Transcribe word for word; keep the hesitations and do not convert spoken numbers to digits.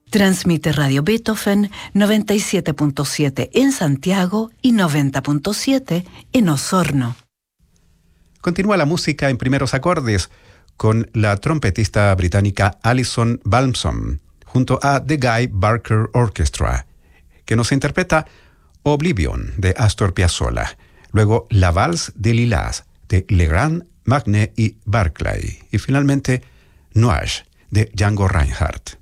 Transmite Radio Beethoven noventa y siete punto siete en Santiago y noventa punto siete en Osorno. Continúa la música en primeros acordes con la trompetista británica Alison Balmsom junto a The Guy Barker Orchestra, que nos interpreta Oblivion de Astor Piazzolla, luego La Valse de Lilas de Legrand, Magnet y Barclay, y finalmente Nuage de Django Reinhardt.